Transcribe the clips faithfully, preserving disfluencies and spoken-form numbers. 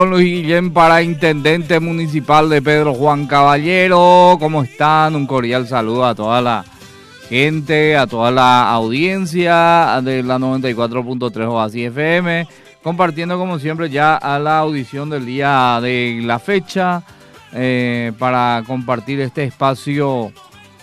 Luis Guillén para intendente municipal de Pedro Juan Caballero. ¿Cómo están? Un cordial saludo a toda la gente, a toda la audiencia de la noventa y cuatro punto tres Oasis F M, compartiendo como siempre ya a la audición del día de la fecha eh, para compartir este espacio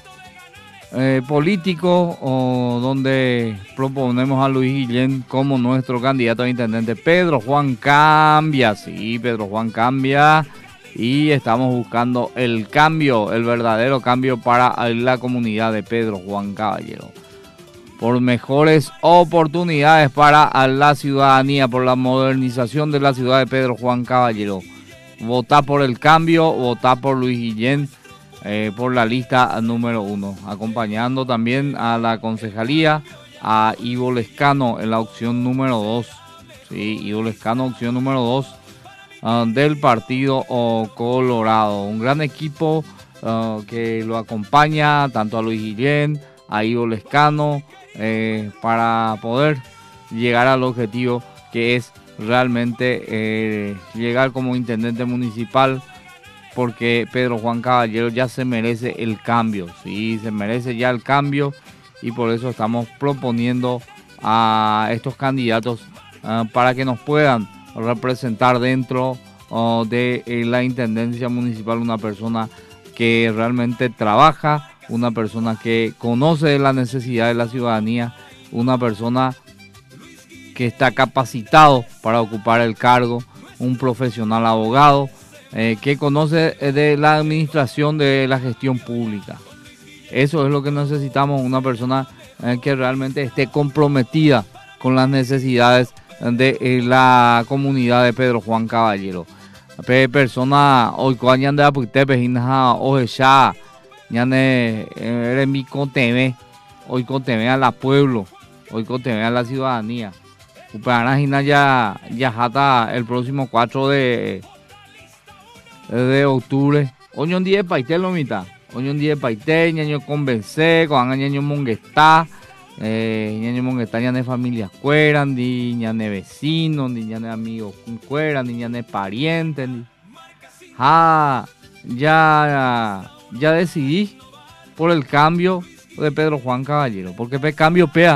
Eh, político o donde proponemos a Luis Guillén como nuestro candidato a intendente. Pedro Juan cambia, sí, Pedro Juan cambia y estamos buscando el cambio, el verdadero cambio para la comunidad de Pedro Juan Caballero, por mejores oportunidades para la ciudadanía, por la modernización de la ciudad de Pedro Juan Caballero. Votá por el cambio, votá por Luis Guillén. Eh, por la lista número uno, acompañando también a la concejalía, a Ivo Lescano en la opción número dos, sí, Ivo Lescano opción número dos uh, del partido oh, Colorado, un gran equipo uh, que lo acompaña tanto a Luis Guillén, a Ivo Lescano, eh, para poder llegar al objetivo que es realmente eh, llegar como intendente municipal, porque Pedro Juan Caballero ya se merece el cambio, sí, se merece ya el cambio y por eso estamos proponiendo a estos candidatos uh, para que nos puedan representar dentro uh, de eh, la intendencia municipal, una persona que realmente trabaja, una persona que conoce la necesidad de la ciudadanía, una persona que está capacitado para ocupar el cargo, un profesional abogado, Eh, que conoce de la administración de la gestión pública. Eso es lo que necesitamos, una persona eh, que realmente esté comprometida con las necesidades de eh, la comunidad de Pedro Juan Caballero. Pe persona hoy cuando anda por tepe hinja hoy ya ya ne eres mi conteme hoy conteme a la pueblo, hoy conteme a la ciudadanía. Para ya ya hasta el próximo cuatro de de octubre, hoy un día de paité lo mitad, hoy un día de paité, ñaño convencer, con ñaño monguestá, eh, ñaño monguestá, ñaño familia cueran, di ñaño vecinos, di ñaño amigos cueran, di ñaño parientes, di. Ah, ya, ya decidí por el cambio de Pedro Juan Caballero, porque el cambio pea.